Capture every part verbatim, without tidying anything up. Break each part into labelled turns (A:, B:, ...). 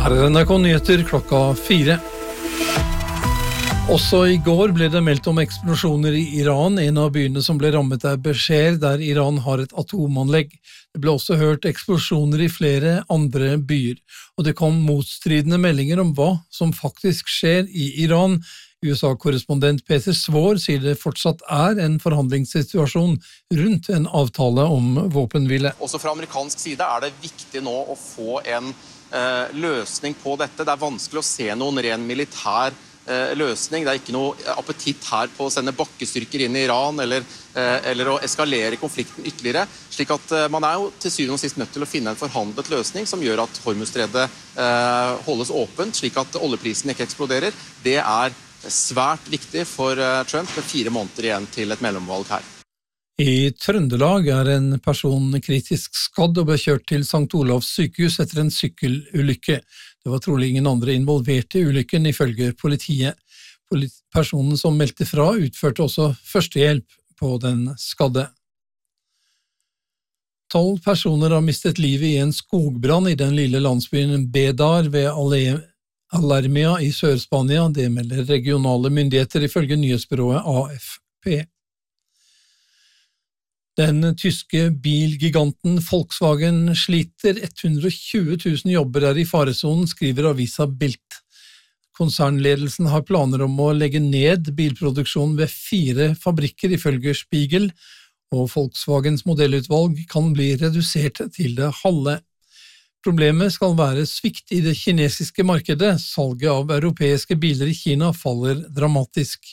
A: Her er N R K Nyheter klokka fire. Også i går ble det meldt om eksplosjoner i Iran. En av byene som ble rammet er Besher, der Iran har et atomanlegg. Det ble også hørt eksplosjoner i flere andre byer, og det kom motstridende meldinger om hva som faktisk skjer i Iran. U S A-korrespondent Peter Svår sier det fortsatt er en forhandlingssituasjon rundt en avtale om våpenhvile.
B: Også fra amerikansk side er det viktig nå å få en eh, løsning på dette. Det er vanskelig å se noen ren militær eh, løsning. Det er ikke noe appetitt her på å sende bakkestyrker inn i Iran eller, eh, eller å eskalere konflikten ytterligere. Slik at eh, man er jo til syvende og sist nødt til å finne en forhandlet løsning som gjør at Hormuzstredet eh, holdes åpent, slik at oljeprisen ikke eksploderer. Det er svært viktig for Trump med fire måneder igjen til et mellomvalg her.
A: I Trøndelag er en person kritisk skadd og ble kjørt til Sankt Olavs sykehus etter en sykkelulykke. Det var trolig ingen andre involvert i ulykken, ifølge politiet. Personen som meldte fra utførte også førstehjelp på den skadde. Tolv personer har mistet livet i en skogbrann i den lille landsbyen Bedar ved Alea Alarmia i Sør-Spania, det melder regionale myndigheter ifølge nyhetsbyrået A F P. Den tyske bilgiganten Volkswagen sliter. hundre og tjue tusen jobber er i faresonen, skriver avisa Bild. Konsernledelsen har planer om å legge ned bilproduksjonen ved fire fabrikker ifølge Spiegel, og Volkswagens modellutvalg kan bli redusert til det halve. Problemet skal være svikt i det kinesiske markedet. Salget av europeiske biler i Kina faller dramatisk.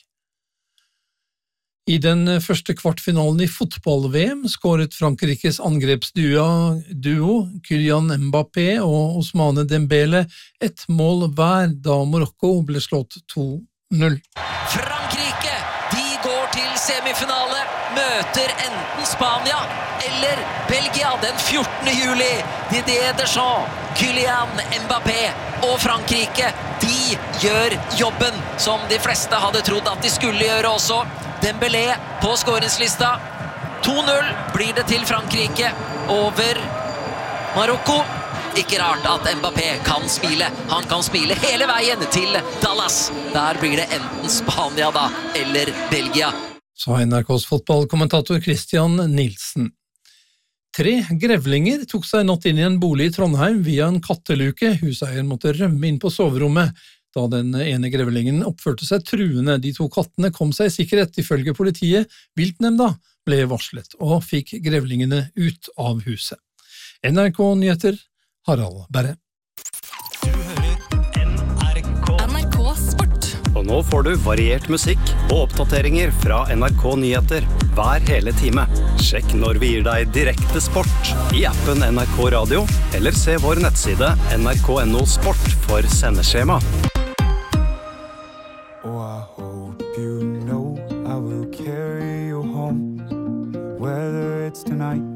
A: I den første kvartfinalen i fotball-V M skåret Frankrikes angrepsduo Kylian Mbappé og Ousmane Dembele et mål hver da Marokko ble slått to null.
C: Frankrike, de går til semifinale, møter enten Spania eller Belgia den fjortende juli. Didier Deschamps, Kylian Mbappé og Frankrike, de gjør jobben som de fleste hadde trodd at de skulle gjøre også. Dembélé på skåringslista. to null blir det til Frankrike over Marokko. Ikke rart at Mbappé kan spille. Han kan spille hele veien til Dallas. Der blir det enten Spania da, eller Belgia.
A: Sa N R K's fotballkommentator Christian Nilsen. Tre grevlinger tok seg natt inn i en bolig i Trondheim via en katteluke. Huseieren måtte rømme inn på soverommet da den ene grevlingen oppførte seg truende. De to kattene kom seg i sikkerhet ifølge politiet. Viltnemnda ble varslet og fikk grevlingene ut av huset. N R K Nyheter, Harald Berre.
D: Du hører N R K.
E: N R K Sport.
D: Og nå får du variert musikk og oppdateringer fra N R K Nyheter hver hele time. Sjekk når vi gir deg direkte sport i appen N R K Radio, eller se vår nettside N R K N O Sport for sendeskjema.
F: Oh, I hope you know I will carry you home, whether it's tonight